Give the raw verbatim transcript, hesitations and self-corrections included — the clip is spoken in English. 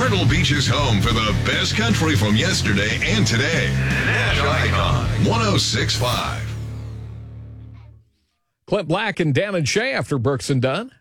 Myrtle Beach's home for the best country from yesterday and today. Nash Icon one oh six point five. Clint Black and Dan and Shay after Brooks and Dunn.